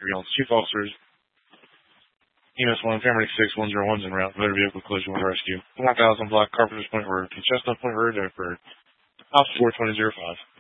Chief officers, EMS 1, Family 6, 101's en route. Motor vehicle collision with rescue. 1000 block, Carpenter's Point Road, to Chestnut Point Road, for House 42005.